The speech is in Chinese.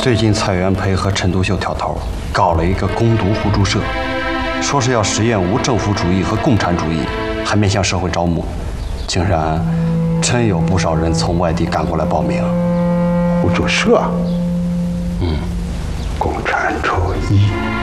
最近蔡元培和陈独秀挑头，搞了一个攻读互助社，说是要实验无政府主义和共产主义，还面向社会招募，竟然真有不少人从外地赶过来报名。 互助社，共产主义。